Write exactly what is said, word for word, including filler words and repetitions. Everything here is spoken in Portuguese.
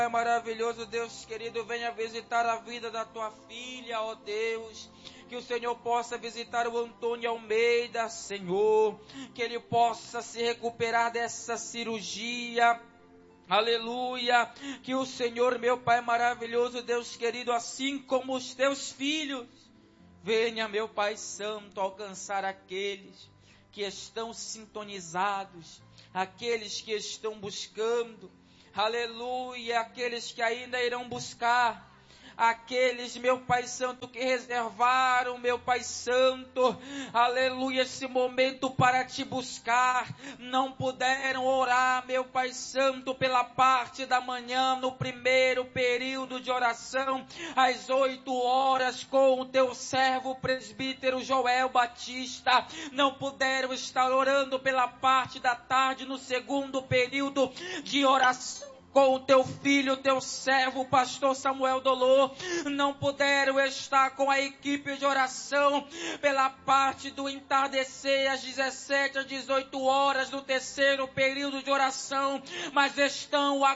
Pai maravilhoso, Deus querido, venha visitar a vida da tua filha, ó Deus. Que o Senhor possa visitar o Antônio Almeida, Senhor. Que ele possa se recuperar dessa cirurgia. Aleluia. Que o Senhor, meu Pai maravilhoso, Deus querido, assim como os teus filhos, venha, meu Pai Santo, alcançar aqueles que estão sintonizados, aqueles que estão buscando, aleluia, aqueles que ainda irão buscar, aqueles, meu Pai Santo, que reservaram, meu Pai Santo, aleluia, esse momento para te buscar, não puderam orar, meu Pai Santo, pela parte da manhã, no primeiro período de oração, às oito horas, com o teu servo presbítero Joel Batista, não puderam estar orando pela parte da tarde, no segundo período de oração, com o teu filho, teu servo, pastor Samuel Dolor, não puderam estar com a equipe de oração pela parte do entardecer às dezessete, às dezoito horas, no terceiro período de oração, mas estão